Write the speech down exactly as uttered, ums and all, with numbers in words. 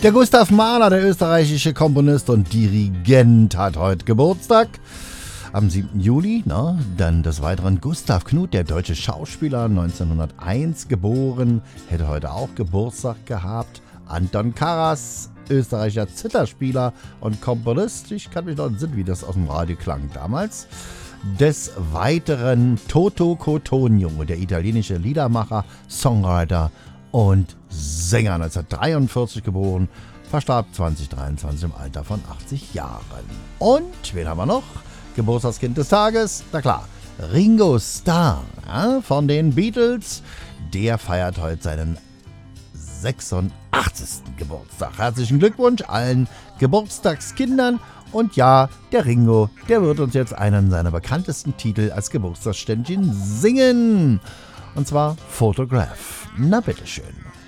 Der Gustav Mahler, der österreichische Komponist und Dirigent, hat heute Geburtstag. Am siebten Juli, na, dann des Weiteren Gustav Knuth, der deutsche Schauspieler, neunzehnhunderteins geboren, hätte heute auch Geburtstag gehabt. Anton Karas, österreichischer Zitherspieler und Komponist. Ich kann mich noch entsinnen, wie das aus dem Radio klang damals. Des Weiteren Toto Cotugno, der italienische Liedermacher, Songwriter und Sänger, neunzehnhundertdreiundvierzig geboren, verstarb zweitausenddreiundzwanzig im Alter von achtzig Jahren. Und, wen haben wir noch? Geburtstagskind des Tages, na klar, Ringo Starr, ja, von den Beatles. Der feiert heute seinen sechsundachtzigsten Geburtstag. Herzlichen Glückwunsch allen Geburtstagskindern. Und ja, der Ringo, der wird uns jetzt einen seiner bekanntesten Titel als Geburtstagsständchen singen. Und zwar Photograph. Na bitteschön.